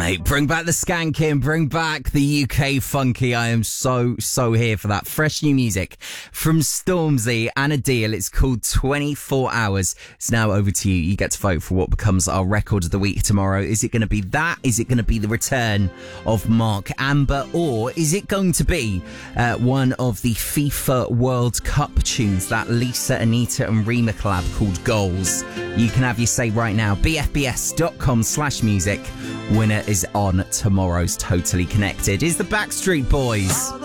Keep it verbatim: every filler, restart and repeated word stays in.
mate. Bring back the skanking, bring back the U K funky. I am so, so here for that. Fresh new music from Stormzy and Adele. It's called twenty-four hours. It's now over to you. You get to vote for what becomes our record of the week tomorrow. Is it going to be that? Is it going to be the return of Mark Amber? Or is it going to be uh, one of the FIFA World Cup tunes, that Lisa, Anita and Rema collab called Goals? You can have your say right now. b f b s dot com slash music. Winner is on tomorrow's Totally Connected. Is the Backstreet Boys.